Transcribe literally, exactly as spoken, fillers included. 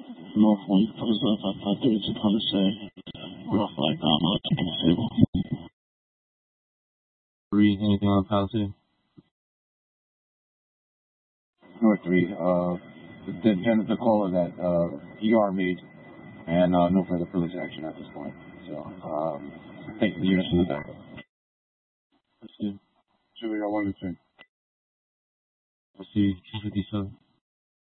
Norfolk, Post five five three two Papa say, rough like I'm not stable. Three, anything on Palisade? North three, uh, the Jennifer caller that, uh, E R made, and, uh, no further police action at this point. So, um, thank you, the units for the backup. Let's see. Julie, I wanted to. Let's see, two fifty-seven.